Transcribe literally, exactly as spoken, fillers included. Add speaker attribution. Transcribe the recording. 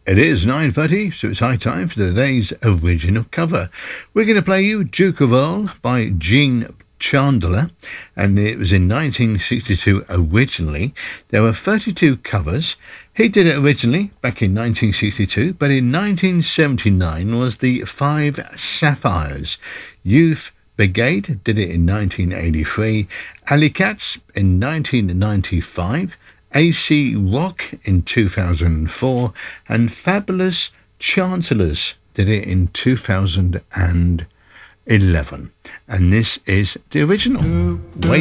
Speaker 1: It is nine thirty, so it's high time for today's original cover. We're going to play you Duke of Earl by Gene Chandler, and it was in nineteen sixty-two originally. There were thirty-two covers. He did it originally back in nineteen sixty-two, but in nineteen seventy-nine was the Five Sapphires. Youth Brigade did it in nineteen eighty-three, Alley Cats in nineteen ninety-five, A C Rock in two thousand four, and Fabulous Chancellors did it in two thousand eleven. And this is the original. Way